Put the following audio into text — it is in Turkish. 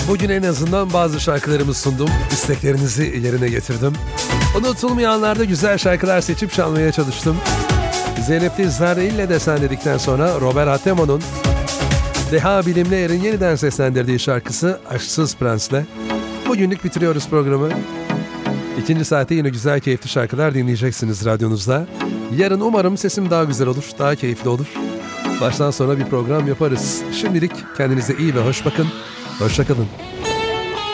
Bugün en azından bazı şarkılarımı sundum. İsteklerinizi yerine getirdim. Unutulmayanlarda güzel şarkılar seçip çalmaya çalıştım. Zeynep Dizdar İlle Desen dedikten sonra Robert Hatemo'nun Deha Bilimli Er'in yeniden seslendirdiği şarkısı Aşksız Prens'le bugünlük bitiriyoruz programı. İkinci saate yine güzel keyifli şarkılar dinleyeceksiniz radyonuzda. Yarın umarım sesim daha güzel olur, daha keyifli olur. Baştan sona bir program yaparız. Şimdilik kendinize iyi ve hoş bakın. Hoşça kalın.